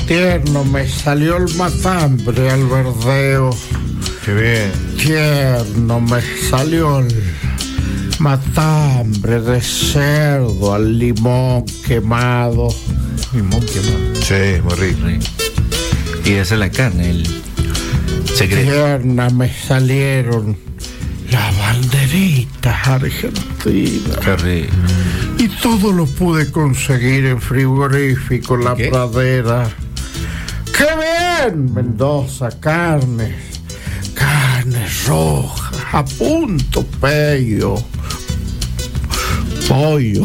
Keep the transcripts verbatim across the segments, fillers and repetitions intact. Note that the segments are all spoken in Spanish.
Tierno me salió el matambre al verdeo. Qué bien. Tierno me salió el matambre de cerdo al limón quemado. Limón quemado. Sí, muy rico. Y esa es la carne, el secreto. Tierna me salieron las banderitas argentinas. Qué rico. Y todo lo pude conseguir en frigorífico La ¿Qué? Pradera. ¡Qué bien! Mendoza, carnes, carnes rojas, a punto pello, pollo,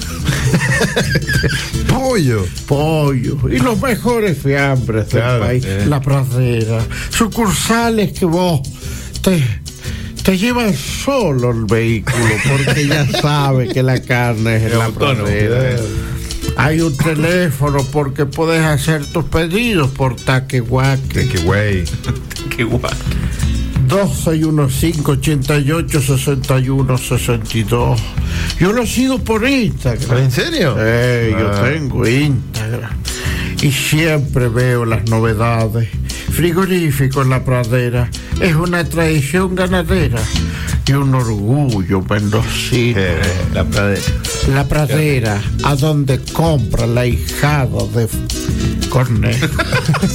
Pollo. pollo y los mejores fiambres del Claro, país. eh. La Pradera, sucursales que vos te... Te llevan solo el vehículo porque ya sabe que la carne es en La autónomo. Pradera. Hay un teléfono porque puedes hacer tus pedidos por Taquehuaque. Qué güey. Qué guay. dos seis uno cinco, ocho ocho, seis uno seis dos. Yo lo sigo por Instagram. ¿En serio? Eh, yo Ah. tengo Instagram. Y siempre veo las novedades. Frigorífico en La Pradera es una tradición ganadera y un orgullo mendocino. Qué bien. La pradera. La Pradera, a donde compra la hijada de Cornejo.